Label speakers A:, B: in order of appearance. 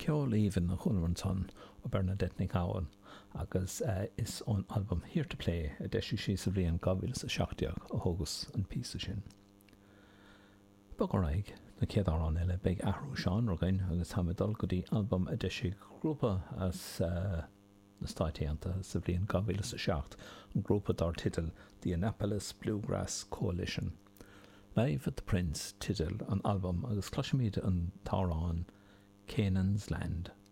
A: ceol even a chunranton o Bernadette Nicowan agus is an album Here to Play a deisiú sí sa bhliain 2017 a thugus an písa sin. Bagaráig na céadárán eile beag ahrú seán rogain agus hamadal go dtí album a deisiú grúpa as na stáitianta sa bhliain 2017 an grúpa dar titil The Annapolis Bluegrass Coalition. Live at the Prince titil an album agus cloisiimiad an tárán Canaan's Land.